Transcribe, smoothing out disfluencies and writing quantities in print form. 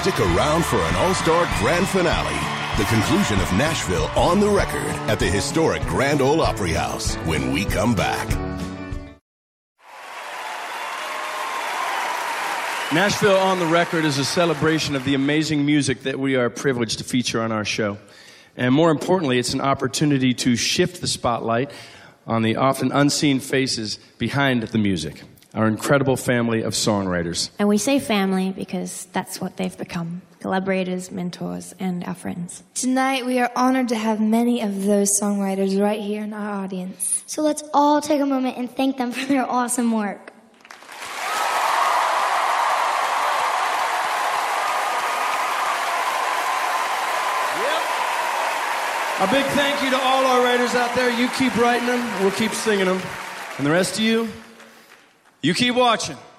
Stick around for an all-star grand finale. The conclusion of Nashville on the record at the historic Grand Ole Opry House when we come back. Nashville on the Record is a celebration of the amazing music that we are privileged to feature on our show. And more importantly, it's an opportunity to shift the spotlight on the often unseen faces behind the music, our incredible family of songwriters. And we say family because that's what they've become, collaborators, mentors, and our friends. Tonight, we are honored to have many of those songwriters right here in our audience. So let's all take a moment and thank them for their awesome work. A big thank you to all our writers out there. You keep writing them, we'll keep singing them. And the rest of you, you keep watching.